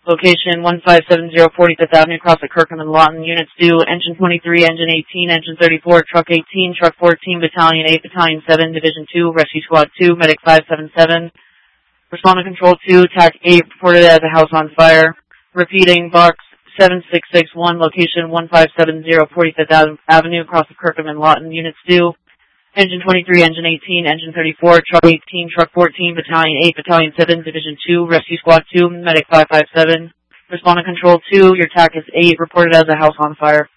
Location 1570 45th Avenue, across at Kirkham and Lawton. Units due, Engine 23, Engine 18, Engine 34, Truck 18, Truck 14, Battalion 8, Battalion 7, Division 2, Rescue Squad 2, Medic 577. Respond to Control 2, TAC 8, reported as a house on fire. Repeating, Box 7661, location 1570 45th Avenue, across at Kirkham and Lawton. Units due, Engine 23, Engine 18, Engine 34, Truck 18, Truck 14, Battalion 8, Battalion 7, Division 2, Rescue Squad 2, Medic 557. Respond to Control 2, your TAC is 8, reported as a house on fire.